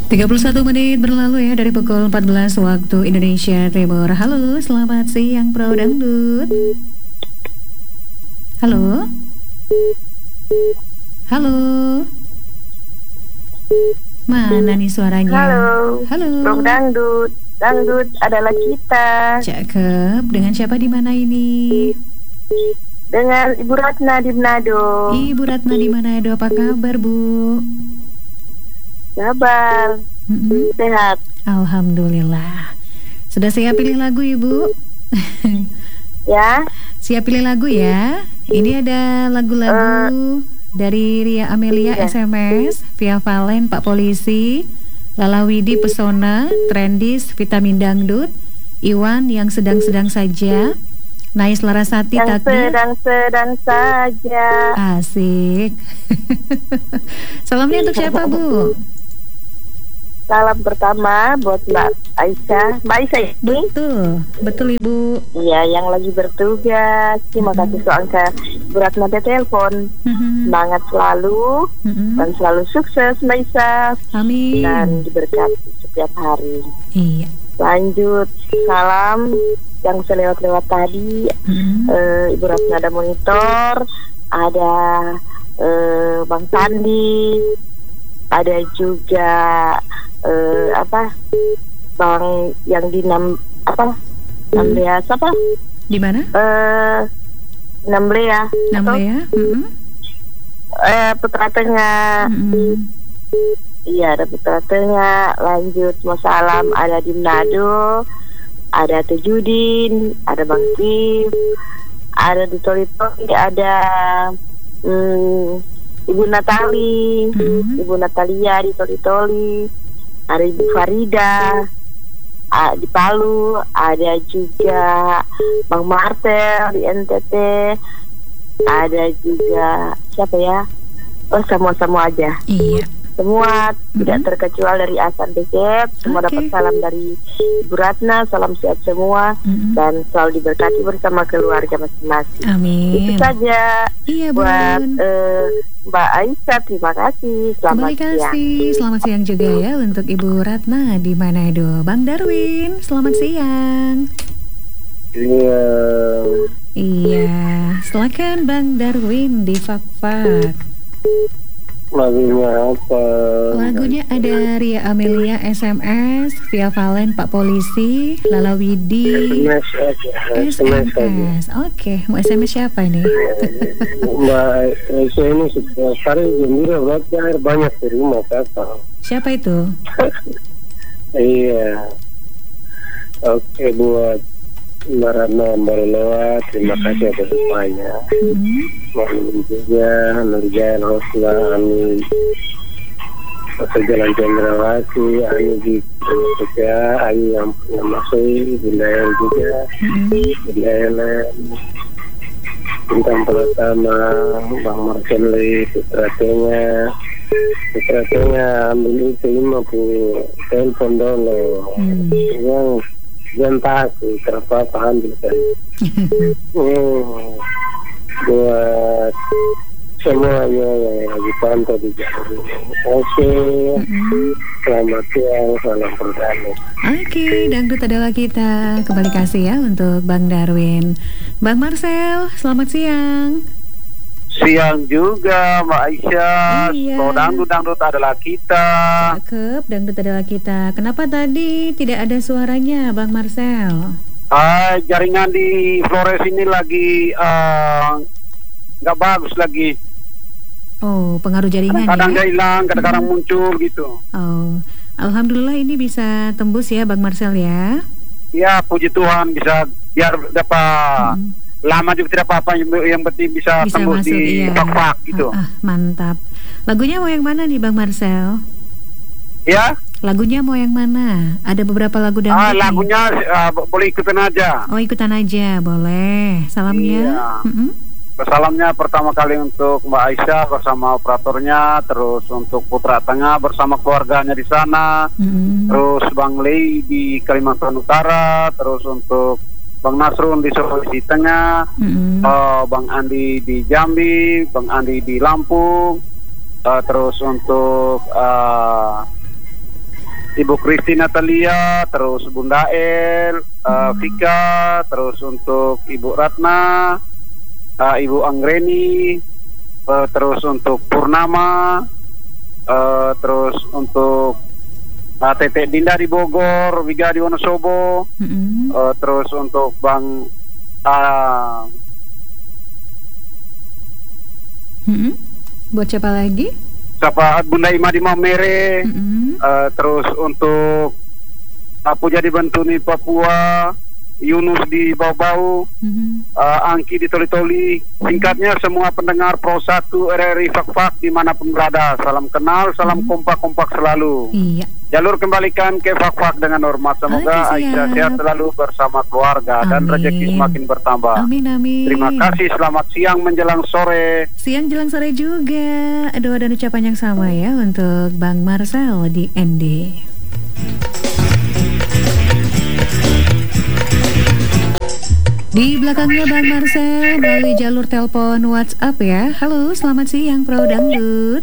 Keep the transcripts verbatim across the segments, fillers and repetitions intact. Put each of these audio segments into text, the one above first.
tiga puluh satu menit berlalu ya dari pukul empat belas waktu Indonesia Timur. Halo, selamat siang Pro Dangdut. Halo. Halo. Mana nih suaranya? Halo. Halo. Pro Dangdut. Dangdut adalah kita. Cakep. Dengan siapa di mana ini? Dengan Ibu Ratna di Manado. Ibu Ratna di Manado, apa kabar Bu? Kabar. Mm-mm. Sehat. Alhamdulillah. Sudah siap pilih lagu Ibu? Ya. Siap pilih lagu ya. Ini ada lagu-lagu uh, dari Ria Amelia ya. S M S, Via Valen Pak Polisi, Lala Widi Pesona, Trendis Vitamin Dangdut, Iwan Yang Sedang-Sedang Saja, Nais Larasati Yang Takdir sedang-sedang saja. Asik. Salamnya untuk siapa Bu? Salam pertama buat Mbak Aisyah. Mbak Aisyah ini? Betul, betul Ibu. Iya, yang lagi bertugas. Terima mm-hmm. kasih soalnya Bu Ratna telepon. mm-hmm. Semangat selalu mm-hmm. dan selalu sukses Mbak Aisyah. Amin. Dan diberkati setiap hari. Iya. Lanjut, salam yang selewat-lewat tadi. mm-hmm. uh, Ibu Ratna ada monitor, ada uh, Bang Sandi, ada juga uh, apa Bang yang di Nam apa Namlea hmm. apa di mana? Uh, Namlea. Namlea. Mm-hmm. Uh, Putra Tengah. Mm-hmm. Iya, ada Putra Tengah. Lanjut, mau salam ada di Manado, ada Tejudin, ada Bang Steve, ada di Toli-Toli, ada hmm, Ibu Natali, mm-hmm. Ibu Natalia di Toli-Toli, ada Ibu Farida uh, di Palu, ada juga Bang Martel di N T T, ada juga siapa ya? Oh, semua-semua aja. Iya. Semua mm-hmm. tidak terkecuali dari Asan Becet. Semua okay. dapat salam dari Ibu Ratna. Salam sehat semua mm-hmm. dan selalu diberkati bersama keluarga masing-masing. Amin. Itu saja. Iya, buat uh, Mbak Aisyah, terima kasih. Selamat Terima kasih. siang. Selamat siang juga ya untuk Ibu Ratna di Manado. Bang Darwin, selamat siang. Iya. Iya. Silakan Bang Darwin di Fak-Fak. Lagunya apa? Lagunya ada Ria Amelia S M S, Via Valen Pak Polisi, Lala Widi S M S aja. S M S. Oke, mau S M S siapa ini? Mbak saya ini setiap hari gembira berarti air banyak di rumah siapa? Siapa itu? Iya. Oke, buat Mbak Ratna baru lewat, terima hmm. kasih atas upaya. Hmm. Mohon juga Nurjaya Rosla, Amin Pasal Jalan Cendrawasih, Ani di Kerja, Ani yang punya masuk, Bindayel juga, Bindayel Bintang Pertama, Bang Marcelli, Putra Tengah, Putra Tengah ambil itu lima puluh telepon dulu, hmm. yang jangan takut, kenapa ambil kan? hmm. Buat semuanya yang lagi pantau di jalan. Oke, mm-hmm. Selamat siang, salam perdana. Oke, Dangdut adalah kita. Kembali kasih ya untuk Bang Darwin. Bang Marcel, selamat siang. Siang juga Mbak Aisyah. Iya. So, Dangdut Dangdut adalah kita. Cakep, Dangdut adalah kita. Kenapa tadi tidak ada suaranya Bang Marcel? Uh, jaringan di Flores ini lagi nggak uh, bagus lagi. Oh, pengaruh jaringan. Kadang-kadang ya? hilang, kadang-kadang hmm. muncul gitu. Oh, alhamdulillah ini bisa tembus ya Bang Marcel ya. Ya, puji Tuhan bisa biar dapat hmm. lama juga tidak apa-apa, yang penting bisa, bisa tembus masuk, di iya. Fak-Fak gitu. Ah, ah, mantap. Lagunya mau yang mana nih Bang Marcel? Ya. Lagunya mau yang mana? Ada beberapa lagu dangdut. Ah, lagunya uh, boleh ikutan aja. Oh, ikutan aja, boleh. Salamnya. Iya. Mm-hmm. Salamnya pertama kali untuk Mbak Aisyah bersama operatornya, terus untuk Putra Tengah bersama keluarganya di sana, mm-hmm. terus Bang Lei di Kalimantan Utara, terus untuk Bang Nasrun di Sulawesi Tengah, mm-hmm. uh, Bang Andi di Jambi, Bang Andi di Lampung, uh, terus untuk uh, Ibu Kristi Natalia, terus Bunda El, uh, Vika, terus untuk Ibu Ratna, uh, Ibu Anggreni, uh, terus untuk Purnama, uh, terus untuk uh, Tete Dinda di Bogor, Wiga di Wonosobo, mm-hmm. uh, terus untuk Bang uh, mm-hmm. buat siapa lagi? Siapa Bunda Ima di Mamere, mm-hmm. uh, terus untuk Apu jadi Bentuni Papua, Yunus di Bau-Bau, mm-hmm. uh, Angki di Toli-Toli. Singkatnya semua pendengar Pro satu R R I Fak-Fak dimanapun berada, salam kenal, salam mm-hmm. kompak-kompak selalu. Iya. Jalur kembalikan ke Fak-Fak dengan hormat. Semoga Oke, Aisyah sehat selalu bersama keluarga. Amin. Dan rezeki semakin bertambah. Amin, amin. Terima kasih, selamat siang menjelang sore. Siang jelang sore juga. Doa dan ucapan yang sama ya untuk Bang Marcel di N D. Di belakangnya Bang Marcel melalui jalur telepon WhatsApp ya. Halo, selamat siang Pro Dangdut.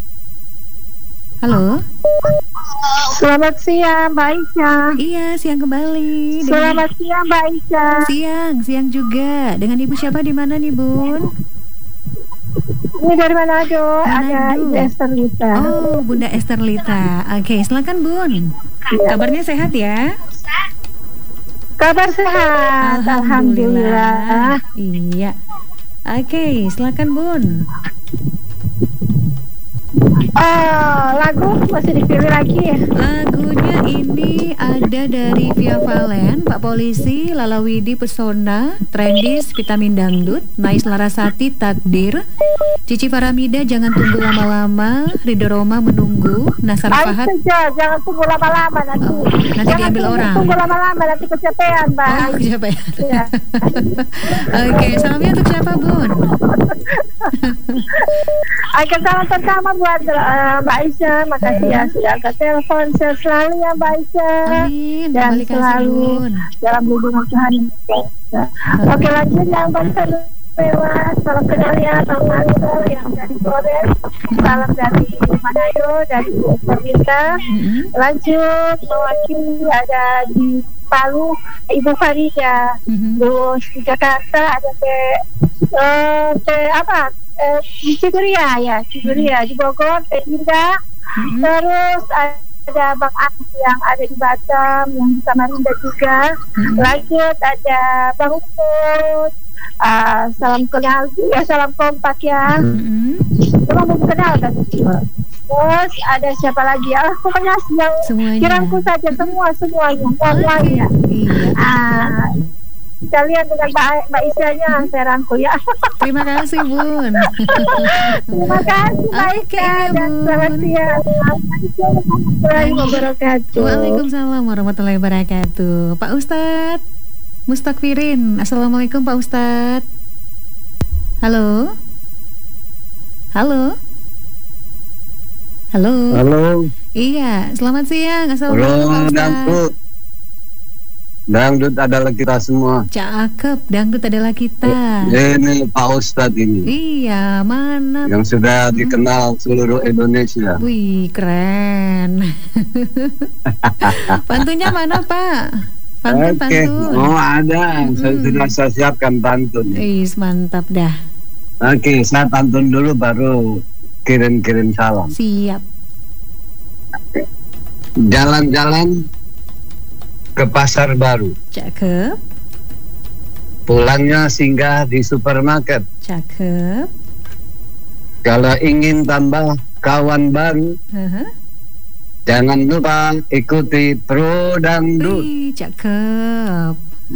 Halo. Selamat siang Mbak Aisyah. Iya, siang kembali. Selamat dengan... siang Mbak Aisyah. Siang, siang juga. Dengan Ibu siapa di mana nih, Bun? Ini dari Manado, Manado. Ada Ibu Esther Lita. Oh, Bunda Esther Lita. Oke, silakan Bun. Ya. Kabarnya sehat ya? Kabar sehat, Alhamdulillah. Alhamdulillah. Iya. Oke, silakan Bun. Oh, lagu masih dipilih lagi ya? Lagunya ini ada dari Via Valen, Pak Polisi, Lala Widi Pesona, Trendis, Vitamin Dangdut, Nais Larasati, Takdir, Cici Faramida, Jangan Tunggu Lama-Lama, Ridho Roma, Menunggu, Nasar Fahad. Saja, jangan tunggu lama-lama nanti. Oh, nanti jangan diambil tunggu, orang. Tunggu lama-lama nanti kecapean, Mbak. Oh, kecapean. Ya. Oke, salamnya untuk siapa, Bun? Oke, salam pertama buat uh, Mbak Aisyah. Makasih ya sudah angkat telepon. Sehat selalu ya Mbak Aisyah. Amin. Dan selalu dalam hubungan Tuhan. Oke, lanjut yang paling lewat. Salam kenal ya Bang Marcel yang dari Flores. Salam dari Manado, dari Perminta. Lanjut mewakili ada di Palu Ibu Farida. Terus di Jakarta ada Teh uh, Teh apa? Uh, di Ciguria ya, Ciguria di Bogor, Teh Dinda. Mm-hmm. Terus ada Bang Andi yang ada di Batam, yang di Samarinda juga. Mm-hmm. Lanjut ada Bang Ucud. Uh, salam kenal ya, salam kompak ya. Mm-hmm. Memang belum kenal kan? Terus ada siapa lagi ya? Pokoknya yang kirangku saja semua semuanya, semuanya. Iya. Uh, Kalian dengan Mbak, Mbak Isyanya saya rangkul ya. Terima kasih Bun. Terima kasih Mbak Isya dan selamat siang. Assalamualaikum warahmatullahi wabarakatuh. Waalaikumsalam warahmatullahi wabarakatuh. Pak Ustadz Mustakfirin. Assalamualaikum Pak Ustadz. Halo. Halo. Halo. Halo. Iya, selamat siang. Assalamualaikum Pak Ustadz. Dangdut adalah kita semua. Cakep, dangdut adalah kita. Ini Pak Ustadz ini. Iya, mana? Yang sudah dikenal seluruh Indonesia. Wih, keren. Pantunnya mana Pak? Pantun, Oke, pantun. oh ada. Hmm. Saya sudah saya siapkan pantun. Wih, mantap dah. Oke, saya pantun dulu baru kirim-kirim salam. Siap. Jalan-jalan ke pasar baru. Cakep. Pulangnya singgah di supermarket. Cakep. Kalau ingin tambah kawan baru, uh-huh. jangan lupa ikuti Pro Dangdut. Wih, cakep.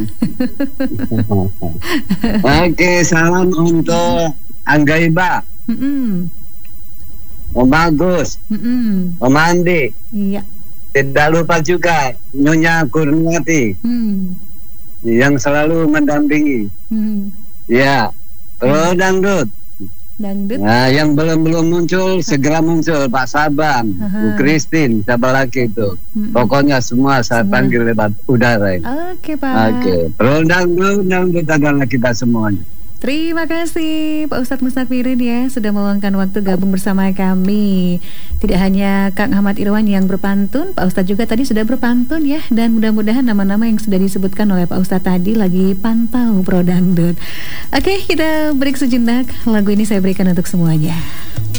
Oke, salam untuk Anggaiba, Mm-mm. Om Bagus, Mm-mm. Om Andi. Iya. Tidak lupa juga Nyonya Kurniati hmm. yang selalu mendampingi. Hmm. Ya, Pro Dangdut. Dangdut. Nah, yang belum-belum muncul segera muncul, Pak Saban, Bu Christine, siapa lagi itu. Hmm. Pokoknya semua saya semua. panggil lewat udara ini. Oke, Pak. Oke, Pro Dangdut, Dangdut adalah kita semuanya. Terima kasih Pak Ustadz Mustafirin ya sudah meluangkan waktu gabung bersama kami. Tidak hanya Kang Ahmad Irwan yang berpantun, Pak Ustadz juga tadi sudah berpantun ya. Dan mudah-mudahan nama-nama yang sudah disebutkan oleh Pak Ustadz tadi lagi pantau Pro Dangdut. Oke, kita break sejenak. Lagu ini saya berikan untuk semuanya.